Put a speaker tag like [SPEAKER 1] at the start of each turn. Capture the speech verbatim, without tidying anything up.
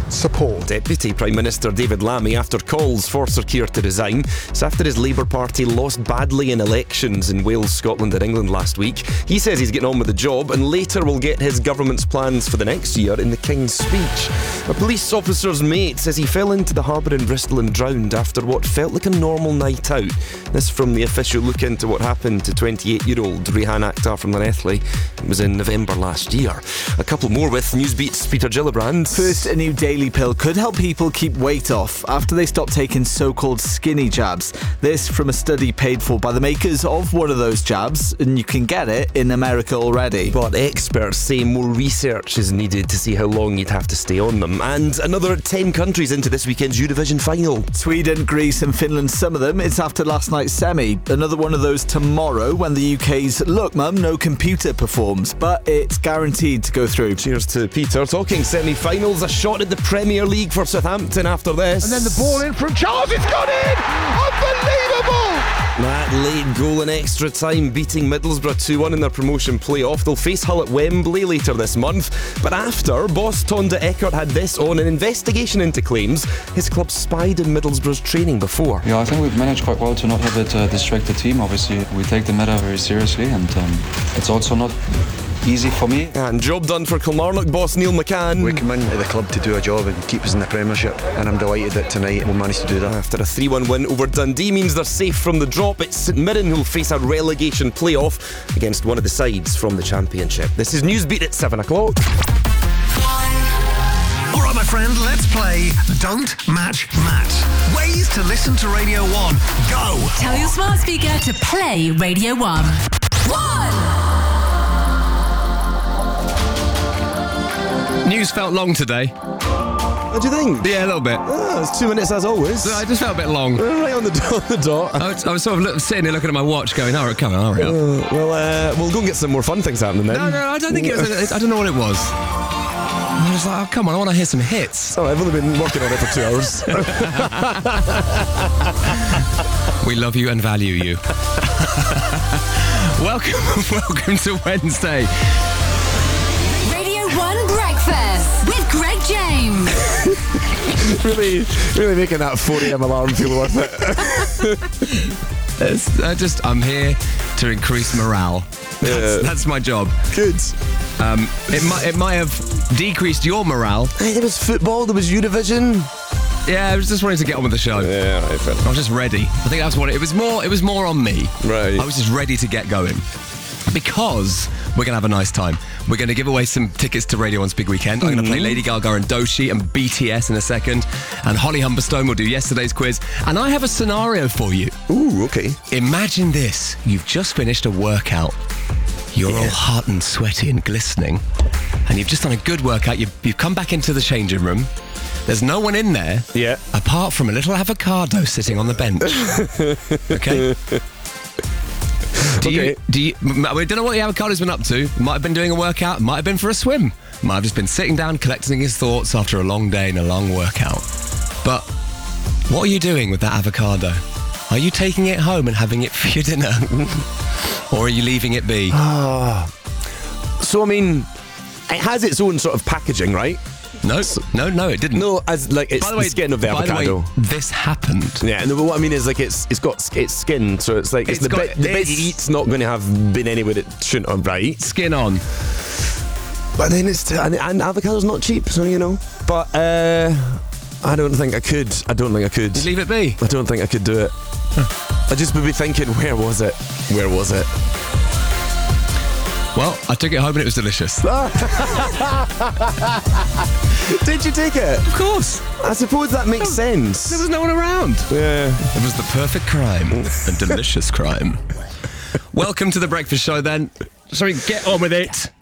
[SPEAKER 1] support.
[SPEAKER 2] Deputy Prime Minister David Lammy after calls for Sir Keir to resign. It's after his Labour Party lost badly in elections in Wales, Scotland and England last week. He says he's getting on with the job and later will get his government's plans for the next year in the King's Speech. A police officer's mate says he fell into the harbour in Bristol and drowned after what felt like a normal night out. This from the official look into what happened to twenty-eight-year-old Rehan Akhtar from Llanelli. It was in November last year. A couple more with Newsbeat's Peter Gillibrand.
[SPEAKER 3] First, a new daily pill could help people keep weight off after they stop taking so-called skinny jabs. This from a study paid for by the makers of one of those jabs, and you can get it in America already.
[SPEAKER 2] But experts say more research is needed to see how long you'd have to stay on them. And another ten countries into this weekend's Eurovision final.
[SPEAKER 3] Sweden, Greece and Finland, some of them. It's after last night's semi. Another one of those tomorrow when the U K's Look Mum, No Computer performs, but it's guaranteed to go through.
[SPEAKER 2] Cheers to Peter. Talking semi-finals, a shot at the Premier League for Southampton after this.
[SPEAKER 1] And then the ball in from Charles, it's gone in! Unbelievable!
[SPEAKER 2] That late goal in extra time beating Middlesbrough two one in their promotion playoff. They'll face Hull at Wembley later this month. But after, boss Tonda Eckert had this on an investigation into claims his club spied in Middlesbrough's training before.
[SPEAKER 4] Yeah, I think we've managed quite well to not have it uh, distract the team. Obviously, we take the matter very seriously, and um, it's also not easy for me.
[SPEAKER 2] And job done for Kilmarnock boss Neil McCann.
[SPEAKER 5] We come into the club to do a job and keep us in the Premiership, and I'm delighted that tonight we'll manage to do that.
[SPEAKER 2] After a three one win over Dundee means they're safe from the drop. It's St Mirren who'll face a relegation playoff against one of the sides from the Championship. This is Newsbeat at seven o'clock.
[SPEAKER 6] Alright my friend, let's play Don't Match Matt. Ways to listen to Radio one. Go!
[SPEAKER 7] Tell your smart speaker to play Radio one. One!
[SPEAKER 8] News felt long today.
[SPEAKER 2] What do you think?
[SPEAKER 8] Yeah, a little bit.
[SPEAKER 2] Oh, it's two minutes as always.
[SPEAKER 8] I just felt a bit long.
[SPEAKER 2] Right on the dot. The dot.
[SPEAKER 8] I, was, I was sort of look, sitting here looking at my watch going, all right, come on, hurry up.
[SPEAKER 2] Uh, well, uh, we'll go and get some more fun things happening then.
[SPEAKER 8] No, no, I don't think it was, I don't know what it was. I was like, oh, come on, I want to hear some hits.
[SPEAKER 2] Oh, I've only been working on it for two hours.
[SPEAKER 8] We love you and value you. welcome, welcome to Wednesday.
[SPEAKER 7] Radio one Breakfast with Greg James.
[SPEAKER 2] really, really making that four a.m. alarm feel worth it.
[SPEAKER 8] It's, I just, I'm here to increase morale. That's,
[SPEAKER 2] Yeah.
[SPEAKER 8] that's my job.
[SPEAKER 2] Good.
[SPEAKER 8] Um, it might, it might have decreased your morale.
[SPEAKER 2] Hey, there was football, there was Eurovision.
[SPEAKER 8] Yeah, I was just wanting to get on with the show.
[SPEAKER 2] Yeah, right, fair
[SPEAKER 8] I was just ready. I think that's what it, it was. More, it was more on me.
[SPEAKER 2] Right.
[SPEAKER 8] I was just ready to get going because we're gonna have a nice time. We're gonna give away some tickets to Radio one's big weekend. I'm gonna play Lady Gaga and Doechii and B T S in a second, and Holly Humberstone will do yesterday's quiz. And I have a scenario for you.
[SPEAKER 2] Ooh, okay.
[SPEAKER 8] Imagine this: you've just finished a workout. You're
[SPEAKER 2] Yeah.
[SPEAKER 8] all hot and sweaty and glistening, and you've just done a good workout. You've, you've come back into the changing room. There's no one in there,
[SPEAKER 2] Yeah.
[SPEAKER 8] apart from a little avocado sitting on the bench. Okay. Do you,
[SPEAKER 2] Okay.
[SPEAKER 8] do you, we don't know what the avocado's been up to. Might have been doing a workout, might have been for a swim, might have just been sitting down collecting his thoughts after a long day and a long workout. But what are you doing with that avocado? Are you taking it home and having it for your dinner? Or are you leaving it be?
[SPEAKER 2] So, I mean, it has its own sort of packaging, right?
[SPEAKER 8] No, no, no, it didn't.
[SPEAKER 2] No, as like it's
[SPEAKER 8] By the
[SPEAKER 2] the
[SPEAKER 8] way,
[SPEAKER 2] skin of the
[SPEAKER 8] by the
[SPEAKER 2] avocado.
[SPEAKER 8] way, this happened.
[SPEAKER 2] Yeah, no, but what I mean is like it's it's got its skin, so it's like it's,
[SPEAKER 8] It's
[SPEAKER 2] the
[SPEAKER 8] got-
[SPEAKER 2] bit the bit
[SPEAKER 8] it's-
[SPEAKER 2] you eat's not going to have been anywhere it shouldn't have, right?
[SPEAKER 8] Skin on.
[SPEAKER 2] But then it's and, and avocado's not cheap, so you know. But uh, I don't think I could. I don't think I could.
[SPEAKER 8] Just leave it be.
[SPEAKER 2] I don't think I could do it. I just would be thinking, where was it? Where was it?
[SPEAKER 8] Well, I took it home and it was delicious.
[SPEAKER 2] Did you take it?
[SPEAKER 8] Of course.
[SPEAKER 2] I suppose that makes sense.
[SPEAKER 8] There was no one around.
[SPEAKER 2] Yeah.
[SPEAKER 8] It was the perfect crime. A delicious crime. Welcome to The Breakfast Show then. Sorry, get on with it.